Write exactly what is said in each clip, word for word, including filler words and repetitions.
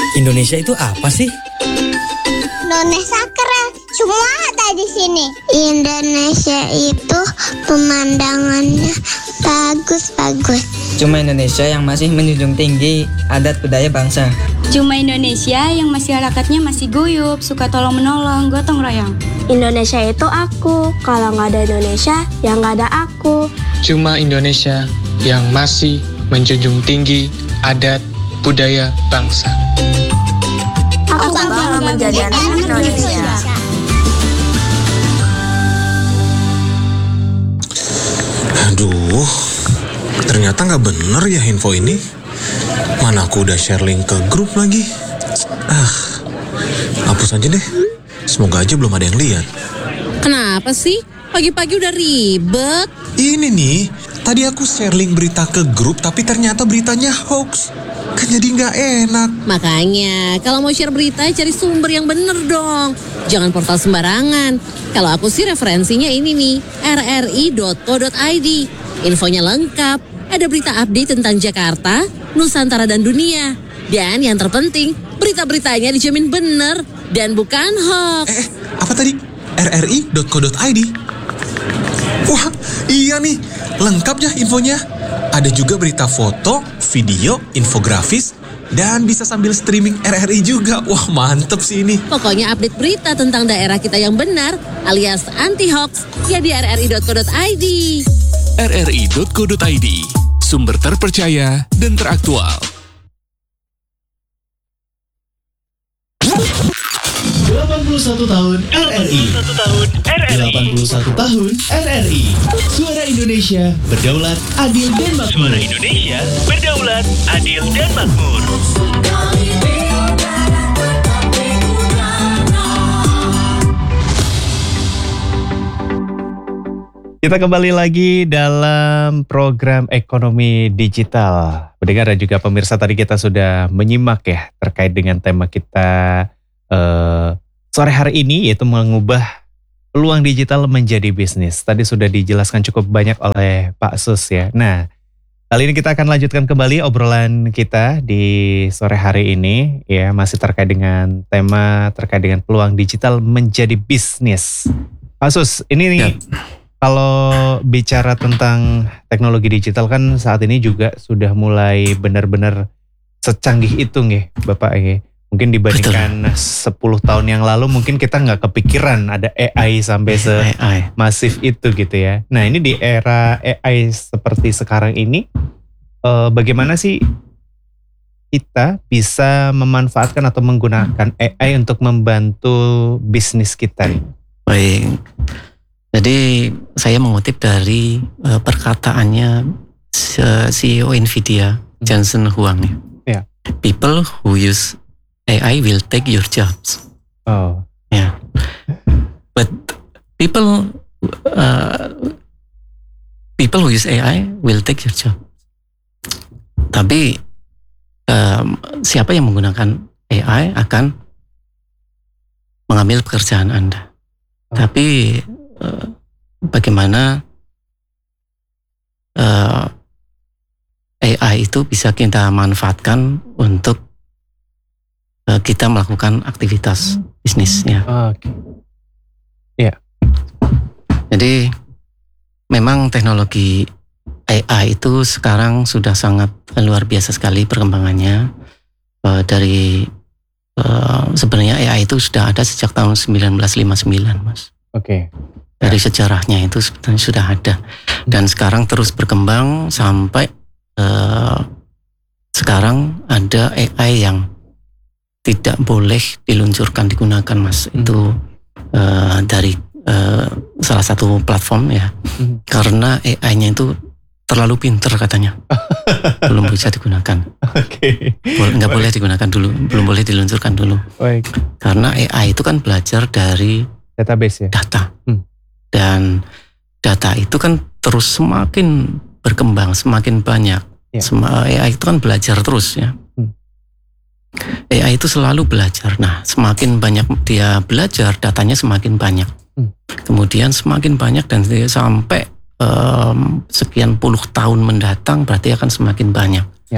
Indonesia itu apa sih? Indonesia keren, semua ada di sini. Indonesia itu pemandangannya bagus-bagus. Cuma Indonesia yang masih menjunjung tinggi adat budaya bangsa. Cuma Indonesia yang masyarakatnya masih guyup, suka tolong-menolong, gotong royong. Indonesia itu aku, kalau nggak ada Indonesia, ya nggak ada aku. Cuma Indonesia yang masih menjunjung tinggi adat budaya bangsa. Aku bangga menjadi anak Indonesia. Aduh, ternyata nggak bener ya info ini. Mana aku udah share link ke grup lagi. Ah, hapus aja deh. Semoga aja belum ada yang lihat. Kenapa sih? Pagi-pagi udah ribet. Ini nih, tadi aku share link berita ke grup tapi ternyata beritanya hoax. Kan jadi nggak enak. Makanya, kalau mau share berita cari sumber yang bener dong. Jangan portal sembarangan. Kalau aku sih referensinya ini nih, r r i dot co dot i d. Infonya lengkap. Ada berita update tentang Jakarta, Nusantara dan dunia. Dan yang terpenting, berita-beritanya dijamin bener dan bukan hoax. Eh, apa tadi? r r i dot co dot i d. Wah, iya nih. Lengkap ya infonya. Ada juga berita foto, video, infografis, dan bisa sambil streaming R R I juga. Wah, mantep sih ini. Pokoknya update berita tentang daerah kita yang benar alias anti-hoax ya di r r i dot co dot i d. r r i dot co dot i d, sumber terpercaya dan teraktual. delapan puluh satu tahun R R I. delapan puluh satu tahun R R I. Suara Indonesia berdaulat, adil dan makmur. Suara Indonesia berdaulat, adil dan makmur. Kita kembali lagi dalam program Ekonomi Digital. Pendengar dan juga pemirsa, tadi kita sudah menyimak ya terkait dengan tema kita Uh, sore hari ini, yaitu mengubah peluang digital menjadi bisnis. Tadi sudah dijelaskan cukup banyak oleh Pak Sus ya. Nah, kali ini kita akan lanjutkan kembali obrolan kita di sore hari ini ya, masih terkait dengan tema terkait dengan peluang digital menjadi bisnis. Pak Sus, ini nih ya. Kalau bicara tentang teknologi digital kan saat ini juga sudah mulai benar-benar secanggih itu nih Bapak ya. Mungkin dibandingkan Betul. sepuluh tahun yang lalu mungkin kita nggak kepikiran ada A I sampai semasif itu gitu ya. Nah, ini di era A I seperti sekarang ini, eh, bagaimana sih kita bisa memanfaatkan atau menggunakan A I untuk membantu bisnis kita nih? Baik, jadi saya mengutip dari uh, perkataannya C E O Nvidia, Jensen Huang. Yeah. People who use A I will take your jobs. Oh, yeah. But people, uh, people who use A I will take your job. Tapi um, siapa yang menggunakan A I akan mengambil pekerjaan Anda. Oh. Tapi uh, bagaimana uh, A I itu bisa kita manfaatkan untuk kita melakukan aktivitas bisnisnya. Oke. Ya. Jadi memang teknologi A I itu sekarang sudah sangat luar biasa sekali perkembangannya. Uh, dari uh, sebenarnya A I itu sudah ada sejak tahun sembilan belas lima puluh sembilan, Mas. Oke. Dari sejarahnya itu sebetulnya sudah ada. Dan sekarang terus berkembang sampai uh, sekarang ada A I yang tidak boleh diluncurkan, digunakan, Mas. Hmm. Itu uh, dari uh, salah satu platform ya. Hmm. Karena A I-nya itu terlalu pinter katanya. Belum bisa digunakan. Oke. Okay. Nggak boleh digunakan dulu, belum boleh diluncurkan dulu. Baik. Karena A I itu kan belajar dari database ya. Data. Hmm. Dan data itu kan terus semakin berkembang, semakin banyak. Ya. A I itu kan belajar terus ya. Hmm. A I itu selalu belajar. Nah, semakin banyak dia belajar, datanya semakin banyak. Hmm. Kemudian semakin banyak dan sampai um, sekian puluh tahun mendatang berarti akan semakin banyak. Ya.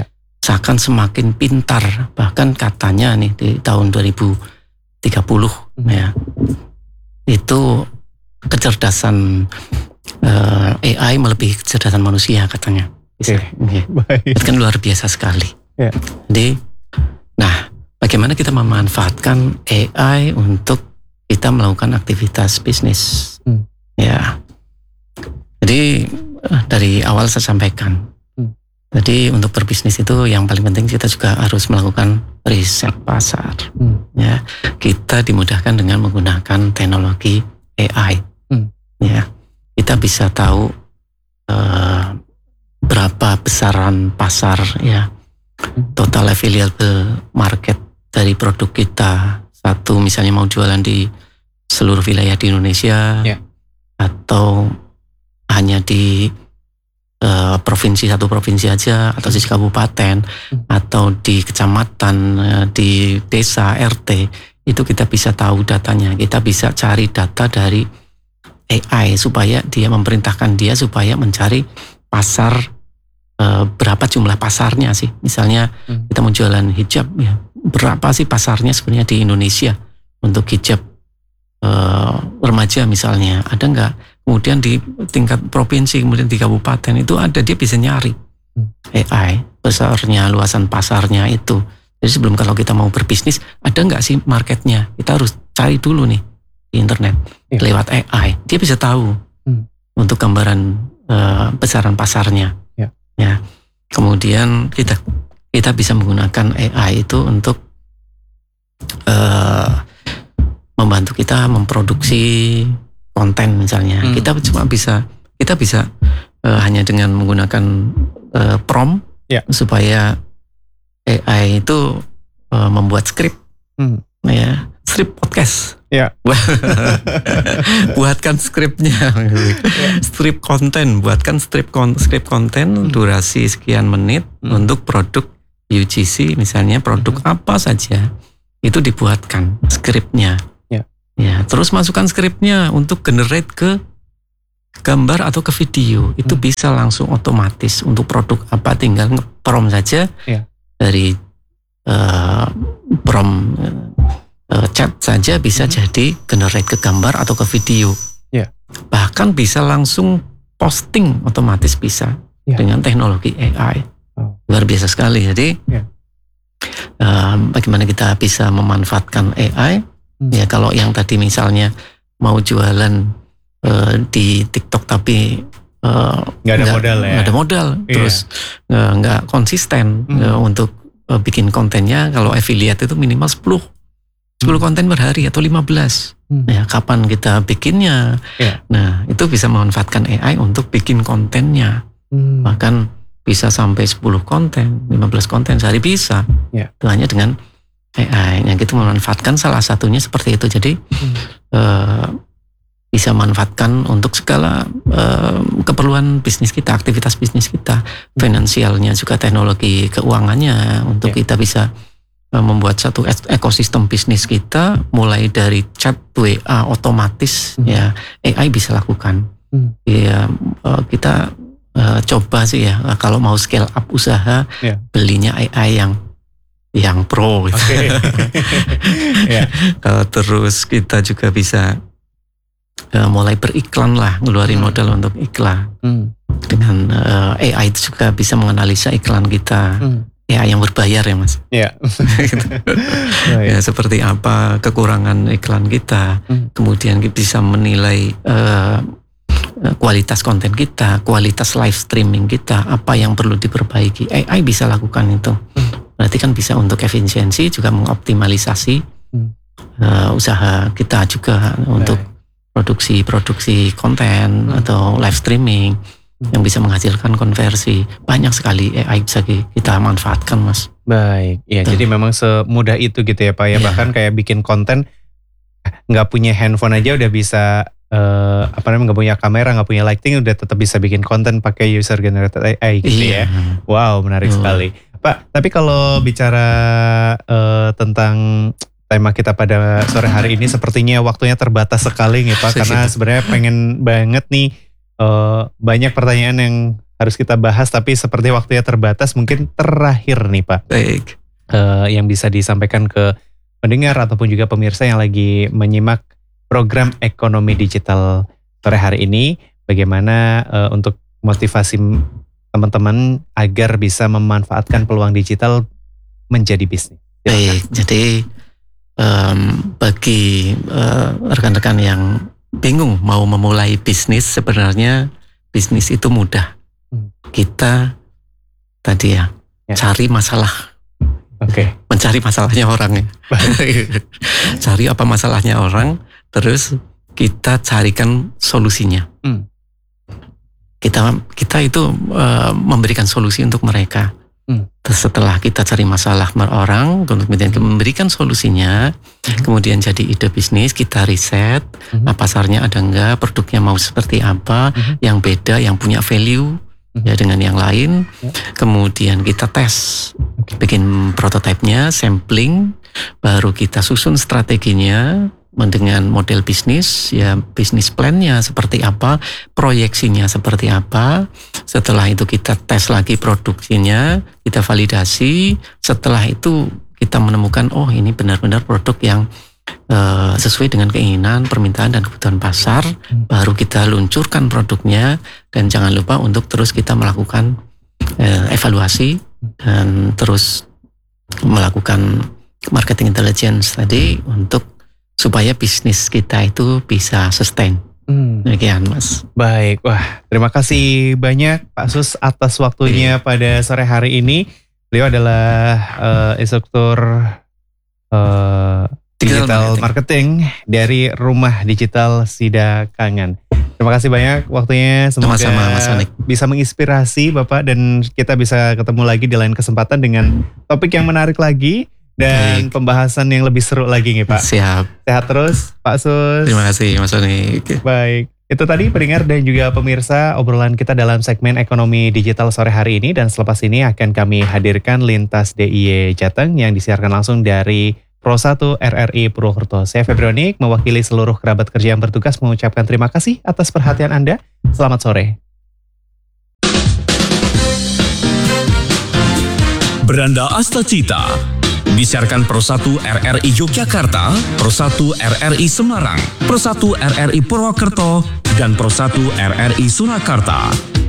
seakan semakin pintar. Bahkan katanya nih di tahun dua ribu tiga puluh ya, itu kecerdasan uh, A I melebihi kecerdasan manusia katanya. Bisa. Okay. Yeah. Itu kan luar biasa sekali. Yeah. Jadi, nah bagaimana kita memanfaatkan A I untuk kita melakukan aktivitas bisnis? Hmm. Ya, jadi dari awal saya sampaikan. Hmm. Jadi untuk berbisnis itu yang paling penting kita juga harus melakukan riset pasar. Hmm. Ya, kita dimudahkan dengan menggunakan teknologi A I. Hmm. Ya, kita bisa tahu uh, berapa besaran pasar, ya, total available market dari produk kita. Satu misalnya mau jualan di seluruh wilayah di Indonesia, yeah. atau hanya di uh, provinsi satu provinsi aja, atau di kabupaten, hmm. atau di kecamatan, uh, di desa R T, itu kita bisa tahu datanya. Kita bisa cari data dari A I supaya dia memerintahkan dia supaya mencari pasar, uh, berapa jumlah pasarnya sih. Misalnya hmm. kita mau jualan hijab, ya, berapa sih pasarnya sebenarnya di Indonesia untuk hijab uh, remaja misalnya, ada nggak? Kemudian di tingkat provinsi, kemudian di kabupaten itu ada, dia bisa nyari hmm. A I besarnya, luasan pasarnya itu. Jadi sebelum kalau kita mau berbisnis, ada nggak sih marketnya? Kita harus cari dulu nih di internet ya. Lewat A I, dia bisa tahu hmm. untuk gambaran uh, besaran pasarnya. Ya. Ya. Kemudian kita kita bisa menggunakan A I itu untuk uh, membantu kita memproduksi konten misalnya. Hmm. Kita cuma bisa kita bisa uh, hanya dengan menggunakan uh, prompt ya. Supaya A I itu uh, membuat skrip, hmm. ya, skrip podcast. Ya. Buatkan skripnya, ya. Strip konten, buatkan strip kon, skrip konten hmm. durasi sekian menit hmm. untuk produk U G C misalnya, produk hmm. apa saja itu dibuatkan skripnya. Ya. Ya, terus masukkan skripnya untuk generate ke gambar atau ke video. Itu hmm. bisa langsung otomatis untuk produk apa, tinggal nge-prompt saja. Ya. Dari uh, prompt uh, chat saja bisa hmm. jadi generate ke gambar atau ke video. Ya. Bahkan bisa langsung posting otomatis bisa ya. Dengan teknologi A I. Oh. Luar biasa sekali. Jadi ya. uh, bagaimana kita bisa memanfaatkan A I? Hmm. Ya, kalau yang tadi misalnya mau jualan uh, di TikTok tapi Uh, nggak ada modal ya, nggak ada modal, iya. Terus uh, nggak konsisten hmm. uh, untuk uh, bikin kontennya. Kalau affiliate itu minimal sepuluh hmm. konten per hari atau lima belas. Hmm. Ya, kapan kita bikinnya? Yeah. Nah, itu bisa memanfaatkan A I untuk bikin kontennya. Hmm. Bahkan bisa sampai sepuluh konten, lima belas konten sehari bisa. Yeah. Itu hanya dengan A I. Yang kita memanfaatkan salah satunya seperti itu. Jadi hmm. uh, bisa manfaatkan untuk segala uh, keperluan bisnis kita, aktivitas bisnis kita, finansialnya juga, teknologi keuangannya, untuk yeah. kita bisa uh, membuat satu ekosistem bisnis kita, mulai dari chat W A otomatis, mm. ya A I bisa lakukan. Mm. Ya uh, kita uh, coba sih ya, kalau mau scale up usaha, yeah. belinya A I yang yang pro. Gitu. Okay. yeah. uh, terus kita juga bisa Uh, mulai beriklan lah, ngeluarin hmm. modal untuk iklan. Hmm. Dengan uh, A I itu juga bisa menganalisa iklan kita. Hmm. A I yang berbayar ya mas. Iya. gitu. oh, ya, seperti apa kekurangan iklan kita. Hmm. Kemudian kita bisa menilai uh, kualitas konten kita, kualitas live streaming kita, apa yang perlu diperbaiki. A I bisa lakukan itu. Hmm. Berarti kan bisa untuk efisiensi, juga mengoptimalisasi hmm. uh, usaha kita juga okay. untuk produksi-produksi konten hmm. atau live streaming hmm. yang bisa menghasilkan konversi. Banyak sekali A I bisa kita manfaatkan mas. Baik, ya Tuh. Jadi memang semudah itu gitu ya Pak ya. Yeah. Bahkan kayak bikin konten nggak punya handphone aja udah bisa uh, apa namanya, nggak punya kamera, nggak punya lighting, udah tetap bisa bikin konten pakai user generated A I gitu yeah. ya. Wow, menarik oh. sekali Pak. Tapi kalau bicara uh, tentang tema kita pada sore hari ini, sepertinya waktunya terbatas sekali nih Pak, karena sebenarnya pengen banget nih uh, banyak pertanyaan yang harus kita bahas, tapi seperti waktunya terbatas, mungkin terakhir nih Pak. Baik. Uh, yang bisa disampaikan ke pendengar ataupun juga pemirsa yang lagi menyimak program ekonomi digital sore hari ini, bagaimana uh, untuk motivasi teman-teman agar bisa memanfaatkan peluang digital menjadi bisnis. Baik, jadi um, bagi uh, rekan-rekan yang bingung mau memulai bisnis, sebenarnya bisnis itu mudah. Kita tadi ya, ya. cari masalah, oke, okay. mencari masalahnya orang ya, cari apa masalahnya orang, terus kita carikan solusinya. Hmm. Kita kita itu uh, memberikan solusi untuk mereka. Hmm. Setelah kita cari masalah orang, kemudian memberikan solusinya, hmm. kemudian jadi ide bisnis, kita riset, hmm. nah, pasarnya ada enggak, produknya mau seperti apa, hmm. yang beda, yang punya value. Ya dengan yang lain, ya. Kemudian kita tes, okay. bikin prototipenya, sampling, baru kita susun strateginya dengan model bisnis, ya bisnis plan-nya seperti apa, proyeksinya seperti apa. Setelah itu kita tes lagi produksinya, kita validasi. Setelah itu kita menemukan, oh ini benar-benar produk yang Uh, sesuai dengan keinginan, permintaan dan kebutuhan pasar, hmm. baru kita luncurkan produknya, dan jangan lupa untuk terus kita melakukan uh, evaluasi dan terus melakukan marketing intelligence tadi untuk supaya bisnis kita itu bisa sustain. Hmm. Demikian Mas. Baik, wah terima kasih banyak Pak Sus atas waktunya hmm. pada sore hari ini. Beliau adalah uh, instruktur uh, Digital, Digital marketing. marketing dari Rumah Digital Sidakangan. Terima kasih banyak waktunya. Semoga sama-sama, Mas Onik. bisa menginspirasi Bapak dan kita bisa ketemu lagi di lain kesempatan dengan topik yang menarik lagi dan Baik. pembahasan yang lebih seru lagi nih Pak. Siap. Sehat terus Pak Sus. Terima kasih Mas Onik. Baik. Itu tadi pendengar dan juga pemirsa obrolan kita dalam segmen ekonomi digital sore hari ini, dan selepas ini akan kami hadirkan Lintas D I Y Jateng yang disiarkan langsung dari Pro satu R R I Purwokerto. Saya Febrionik mewakili seluruh kerabat kerja yang bertugas mengucapkan terima kasih atas perhatian Anda. Selamat sore. Beranda Astacita disiarkan Pro satu R R I Yogyakarta, Pro satu R R I Semarang, Pro satu R R I Purwokerto, dan Pro satu R R I Surakarta.